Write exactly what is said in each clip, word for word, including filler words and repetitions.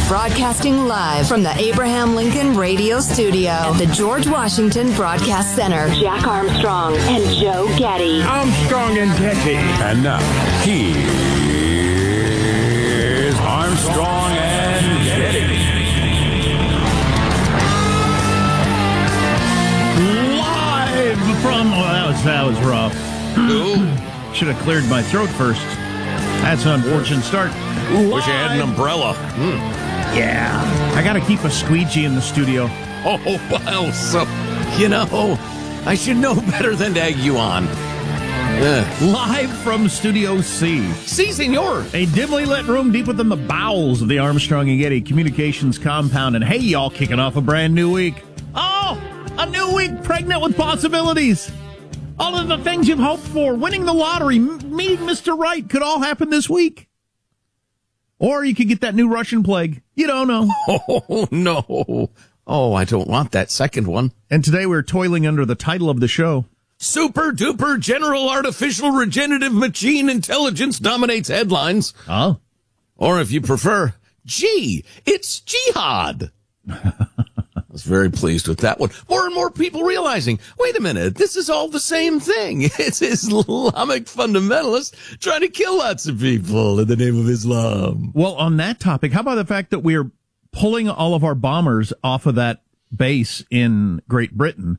Broadcasting live from the Abraham Lincoln Radio Studio at the George Washington Broadcast Center. Jack Armstrong and Joe Getty. Armstrong and Getty. And now, here's Armstrong and Getty. Live from... Oh, that was, that was rough. Should have cleared my throat first. That's an unfortunate start. Live. Wish I had an umbrella. Mm. Yeah. I got to keep a squeegee in the studio. Oh, well, so, you know, I should know better than to egg you on. Uh, Live from Studio C. Si, senor. A dimly lit room deep within the bowels of the Armstrong and Getty Communications compound. And hey, y'all, kicking off a brand new week. Oh, a new week pregnant with possibilities. All of the things you've hoped for, winning the lottery, m- meeting Mister Right, could all happen this week. Or you could get that new Russian plague. You don't know. Oh, no. Oh, I don't want that second one. And today we're toiling under the title of the show. Super duper general artificial regenerative machine intelligence dominates headlines. Oh. Or if you prefer, gee, it's jihad. I was very pleased with that one. More and more people realizing, wait a minute, this is all the same thing. It's Islamic fundamentalists trying to kill lots of people in the name of Islam. Well, on that topic, how about the fact that we're pulling all of our bombers off of that base in Great Britain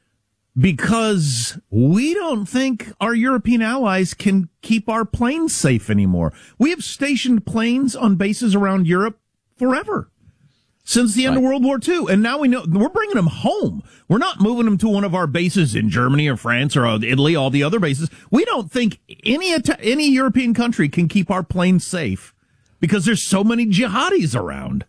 because we don't think our European allies can keep our planes safe anymore. We have stationed planes on bases around Europe forever. Since the end right. of World War Two. And now we know we're bringing them home. We're not moving them to one of our bases in Germany or France or Italy, all the other bases. We don't think any any European country can keep our planes safe because there's so many jihadis around.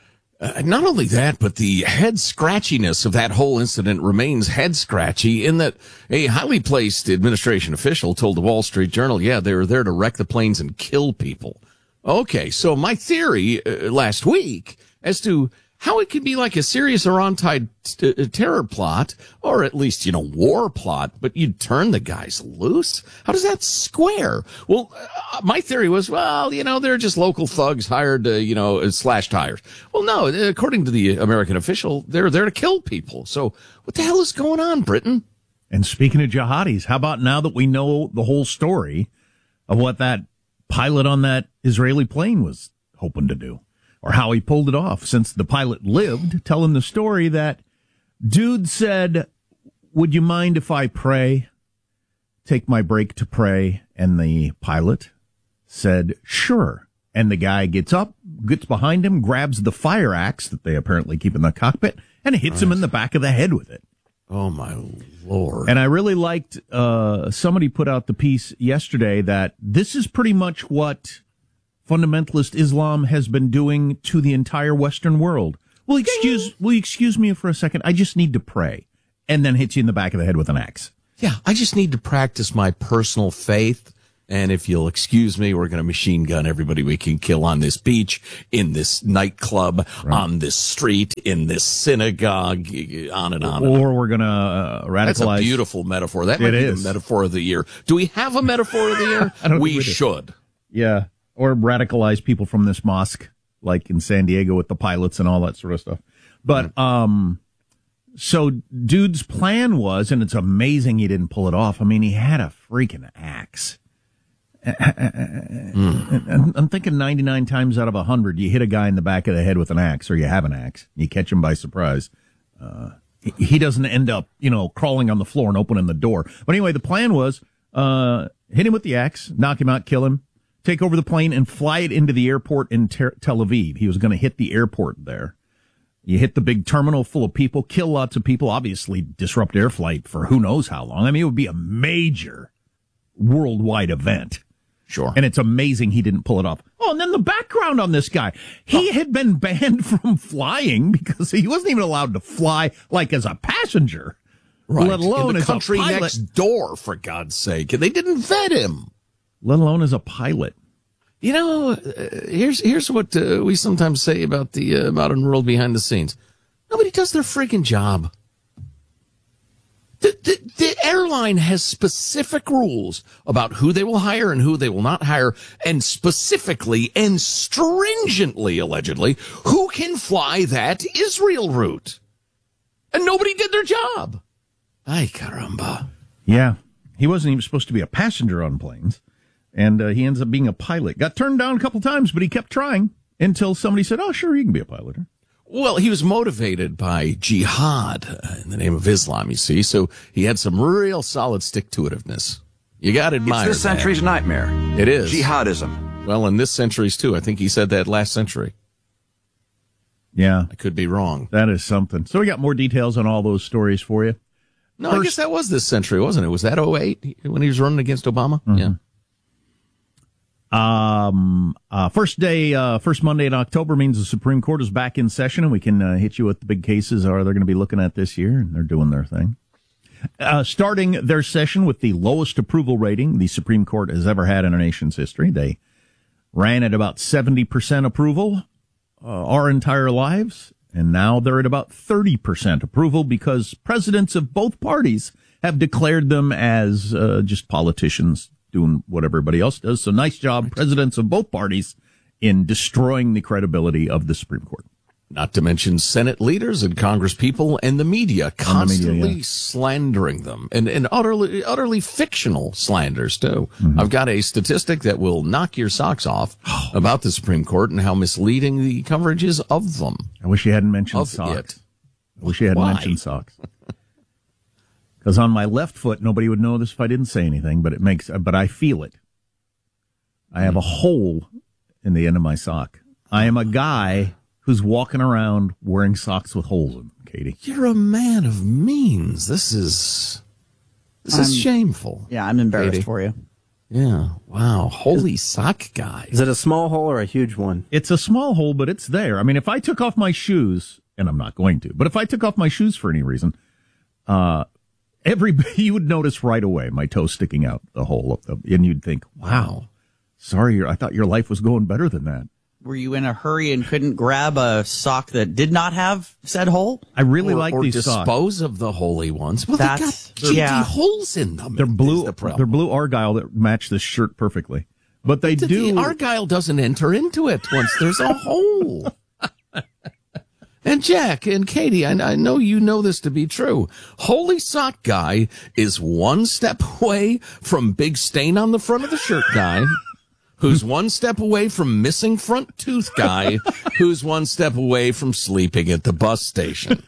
Uh, not only that, but the head scratchiness of that whole incident remains head scratchy in that a highly placed administration official told the Wall Street Journal, yeah, they were there to wreck the planes and kill people. Okay, so my theory uh, last week as to how it could be like a serious Iran-tied t- terror plot, or at least, you know, war plot, but you'd turn the guys loose? How does that square? Well, uh, my theory was, well, you know, they're just local thugs hired to, you know, slash tires. Well, no, according to the American official, they're there to kill people. So what the hell is going on, Britain? And speaking of jihadis, how about now that we know the whole story of what that pilot on that Israeli plane was hoping to do? Or how he pulled it off, since the pilot lived, tell him the story that dude said, would you mind if I pray? Take my break to pray. And the pilot said, sure. And the guy gets up, gets behind him, grabs the fire axe that they apparently keep in the cockpit, and hits right. him in the back of the head with it. Oh, my Lord. And I really liked, uh, somebody put out the piece yesterday that this is pretty much what fundamentalist Islam has been doing to the entire Western world. Well, excuse, will you excuse me for a second? I just need to pray. And then hits you in the back of the head with an axe. Yeah, I just need to practice my personal faith. And if you'll excuse me, we're going to machine gun everybody we can kill on this beach, in this nightclub, right. on this street, in this synagogue, on and on. Or we're going to uh, radicalize. That's a beautiful metaphor. That might it be is. the metaphor of the year. Do we have a metaphor of the year? I don't we should. Yeah. Or radicalize people from this mosque, like in San Diego with the pilots and all that sort of stuff. But, um, so dude's plan was, and it's amazing he didn't pull it off. I mean, he had a freaking axe. Mm. I'm thinking ninety-nine times out of one hundred, you hit a guy in the back of the head with an axe, or you have an axe. You catch him by surprise. Uh, he doesn't end up, you know, crawling on the floor and opening the door. But anyway, the plan was, uh, hit him with the axe, knock him out, kill him. Take over the plane and fly it into the airport in Ter- Tel Aviv. He was going to hit the airport there. You hit the big terminal full of people, kill lots of people, obviously disrupt air flight for who knows how long. I mean, it would be a major worldwide event. Sure. And it's amazing he didn't pull it off. Oh, and then the background on this guy. He oh. had been banned from flying because he wasn't even allowed to fly like as a passenger. Right. Let alone in the as country a pilot. next door, for God's sake. And they didn't vet him. Let alone as a pilot. You know, uh, here's here's what uh, we sometimes say about the uh, modern world behind the scenes. Nobody does their freaking job. The, the, the airline has specific rules about who they will hire and who they will not hire, and specifically and stringently, allegedly, who can fly that Israel route. And nobody did their job. Ay, caramba. Yeah. He wasn't even supposed to be a passenger on planes, and uh, he ends up being a pilot. Got turned down a couple times, but he kept trying until somebody said, oh, sure, you can be a pilot. Well, he was motivated by jihad uh, in the name of Islam, you see, so he had some real solid stick-to-itiveness. You got to admire It's this that. century's nightmare. It is. Jihadism. Well, in this century's, too. I think he said that last century. Yeah. I could be wrong. That is something. So we got more details on all those stories for you. No, First, I guess that was this century, wasn't it? Was that oh eight when he was running against Obama? Mm-hmm. Yeah. Um, uh, first day, uh, first Monday in October means the Supreme Court is back in session, and we can uh, hit you with the big cases are they're going to be looking at this year, and they're doing their thing. Uh, starting their session with the lowest approval rating the Supreme Court has ever had in our nation's history. They ran at about seventy percent approval uh, our entire lives, and now they're at about thirty percent approval because presidents of both parties have declared them as uh, just politicians doing what everybody else does. So nice job, presidents of both parties, in destroying the credibility of the Supreme Court. Not to mention Senate leaders and Congress people and the media constantly media, yeah. slandering them, and, and utterly, utterly fictional slanders, too. Mm-hmm. I've got a statistic that will knock your socks off about the Supreme Court and how misleading the coverage is of them. I wish you hadn't mentioned Of socks. it. I wish you hadn't Why? mentioned socks. Because on my left foot, nobody would know this if I didn't say anything, but it makes, but I feel it. I have a hole in the end of my sock. I am a guy who's walking around wearing socks with holes in them, Katie. You're a man of means. This is, this is I'm- shameful. Yeah, I'm embarrassed Katie. for you. Yeah. Wow. Holy sock guy. Is it a small hole or a huge one? It's a small hole, but it's there. I mean, if I took off my shoes, and I'm not going to, but if I took off my shoes for any reason, uh, every, you would notice right away my toe sticking out the hole of the, and you'd think, wow, sorry, I thought your life was going better than that. Were you in a hurry and couldn't grab a sock that did not have said hole? I really or, like or these dispose socks. of the holy ones. Well, That's- they got yeah. holes in them. They're is blue. The problem. They're blue Argyle that match this shirt perfectly. But they The, do. the Argyle doesn't enter into it once there's a hole. And Jack and Katie, I, I know you know this to be true. Holy Sock Guy is one step away from big stain on the front of the shirt guy, who's one step away from missing front tooth guy, who's one step away from sleeping at the bus station.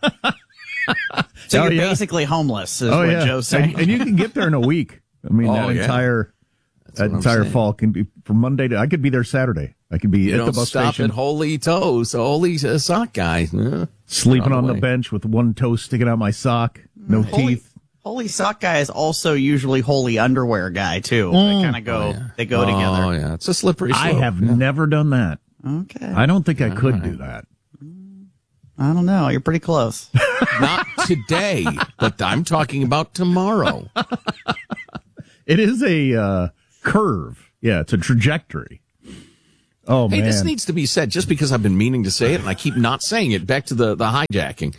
So Oh, you're yeah. basically homeless, is oh what yeah, Joe's saying. and, and you can get there in a week. I mean, Oh, that yeah. entire that what I'm entire saying. fall can be from Monday to. I could be there Saturday. I could be You at don't the bus stop station, at Holy Toes, Holy uh, Sock Guy. Uh, sleeping on on the the way. bench with one toe sticking out my sock, no Holy, teeth. holy sock guy is also usually holy underwear guy too. They kind of go, they go oh, together. yeah. It's a slippery slope. I have never done that. Okay, I don't think I could do that. I don't know. You're pretty close. Not today, but I'm talking about tomorrow. It is a uh, curve. Yeah, it's a trajectory. Oh, Hey, man. this needs to be said just because I've been meaning to say it and I keep not saying it. Back to the, the hijacking.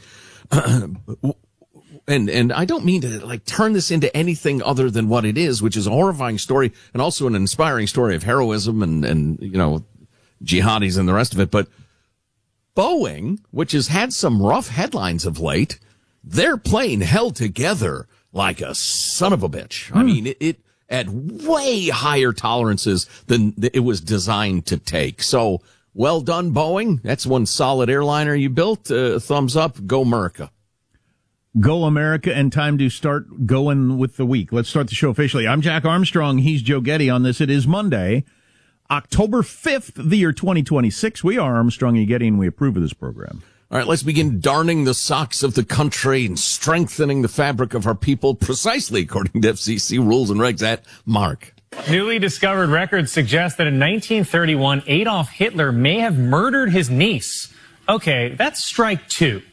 and and I don't mean to like turn this into anything other than what it is, which is a horrifying story and also an inspiring story of heroism and, and you know, jihadis and the rest of it. But Boeing, which has had some rough headlines of late, their plane held together like a son of a bitch. I mean, it, it at way higher tolerances than it was designed to take. So, well done, Boeing. That's one solid airliner you built. Uh, thumbs up. Go America. Go America, and time to start going with the week. Let's start the show officially. I'm Jack Armstrong. He's Joe Getty on this. It is Monday, October fifth, the year twenty twenty-six. We are Armstrong and Getty, and we approve of this program. All right, let's begin darning the socks of the country and strengthening the fabric of our people precisely according to F C C rules and regs. At Mark. Newly discovered records suggest that in nineteen thirty-one, Adolf Hitler may have murdered his niece. Okay, that's strike two.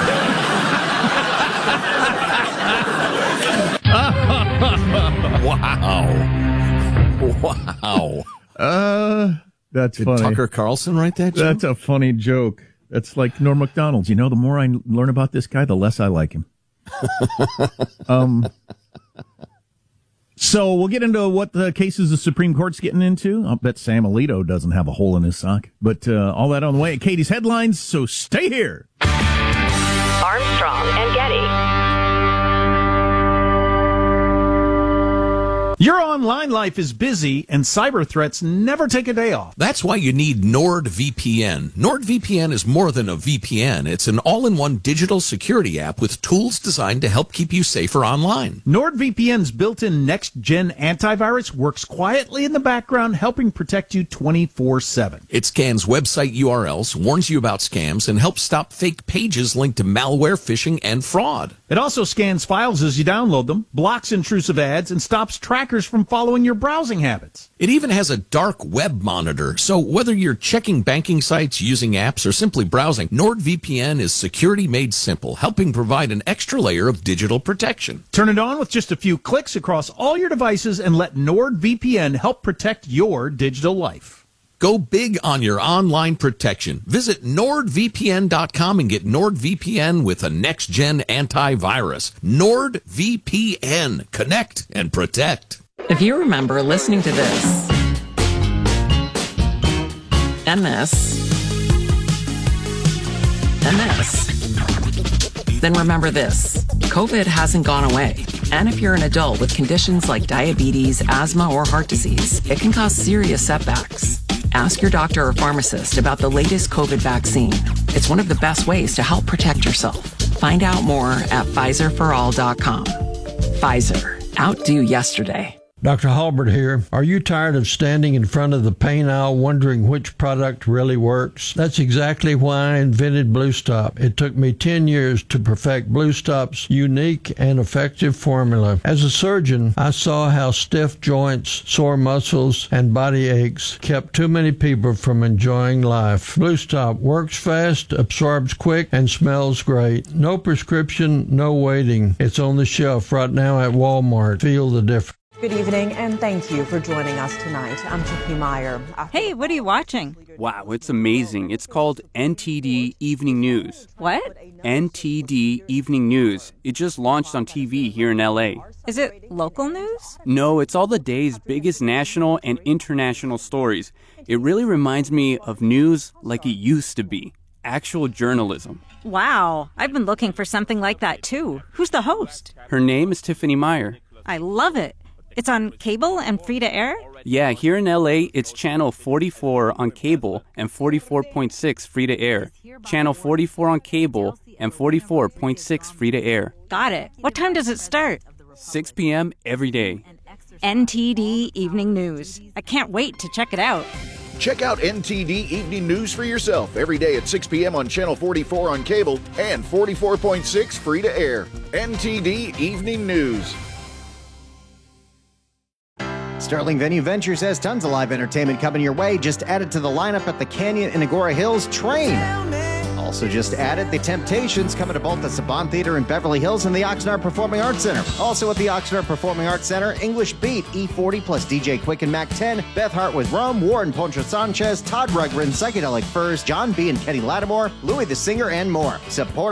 Wow. Wow. Uh, that's Did funny. Tucker Carlson write that? Joe? That's a funny joke. That's like Norm Macdonald's. You know, the more I learn about this guy, the less I like him. um. So we'll get into what the cases the Supreme Court's getting into. I'll bet Sam Alito doesn't have a hole in his sock. But uh, all that on the way at Katie's Headlines, so stay here. Armstrong and Getty. Your online life is busy, and cyber threats never take a day off. That's why you need NordVPN. NordVPN is more than a V P N. It's an all-in-one digital security app with tools designed to help keep you safer online. NordVPN's built-in next-gen antivirus works quietly in the background, helping protect you twenty-four seven. It scans website U R Ls, warns you about scams, and helps stop fake pages linked to malware, phishing, and fraud. It also scans files as you download them, blocks intrusive ads, and stops trackers from following your browsing habits. It even has a dark web monitor, so whether you're checking banking sites, using apps, or simply browsing, NordVPN is security made simple, helping provide an extra layer of digital protection. Turn it on with just a few clicks across all your devices and let NordVPN help protect your digital life. Go big on your online protection. Visit nord V P N dot com and get NordVPN with a next-gen antivirus. NordVPN. Connect and protect. If you remember listening to this, and this, and this, then remember this. COVID hasn't gone away. And if you're an adult with conditions like diabetes, asthma, or heart disease, it can cause serious setbacks. Ask your doctor or pharmacist about the latest COVID vaccine. It's one of the best ways to help protect yourself. Find out more at Pfizer for all dot com. Pfizer. Outdo yesterday. Doctor Halbert here. Are you tired of standing in front of the pain aisle wondering which product really works? That's exactly why I invented Blue Stop. It took me ten years to perfect Blue Stop's unique and effective formula. As a surgeon, I saw how stiff joints, sore muscles, and body aches kept too many people from enjoying life. Blue Stop works fast, absorbs quick, and smells great. No prescription, no waiting. It's on the shelf right now at Walmart. Feel the difference. Good evening, and thank you for joining us tonight. I'm Tiffany Meyer. Hey, what are you watching? Wow, it's amazing. It's called N T D Evening News. What? N T D Evening News. It just launched on T V here in L A. Is it local news? No, it's all the day's biggest national and international stories. It really reminds me of news like it used to be. Actual journalism. Wow, I've been looking for something like that too. Who's the host? Her name is Tiffany Meyer. I love it. It's on cable and free to air? Yeah, here in L A, it's channel forty-four on cable and forty-four point six free to air. Channel forty-four on cable and forty-four point six free to air. Got it. What time does it start? six p.m. every day. N T D Evening News. I can't wait to check it out. Check out N T D Evening News for yourself every day at six p.m. on Channel forty-four on cable and forty-four point six free to air. N T D Evening News. Sterling Venue Ventures has tons of live entertainment coming your way. Just add it to the lineup at the Canyon in Agora Hills Train. Also just added The Temptations coming to both the Saban Theater in Beverly Hills and the Oxnard Performing Arts Center. Also at the Oxnard Performing Arts Center, English Beat, E forty plus D J Quick and Mac ten, Beth Hart with Rome, Warren Poncho Sanchez, Todd Ruggren, Psychedelic Furs, John B. and Kenny Lattimore, Louis the Singer, and more. Support